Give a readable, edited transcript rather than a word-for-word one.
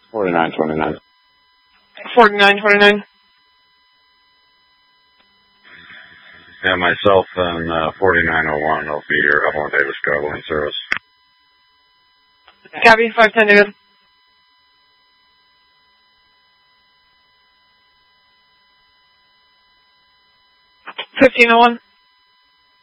4929. 4929. Yeah, myself and 4901 will be your Evelyn Davis traveling service. Copy, 510 David. 1501.